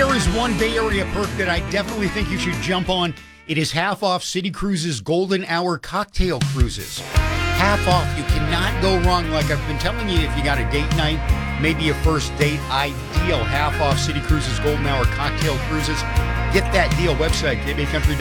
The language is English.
There is one Bay Area perk that I definitely think you should jump on. It is half off City Cruises Golden Hour Cocktail Cruises. Half off. You cannot go wrong. Like I've been telling you, if you got a date night, maybe a first date, ideal half off City Cruises Golden Hour Cocktail Cruises. Get that deal. Website, kbaycountry.com.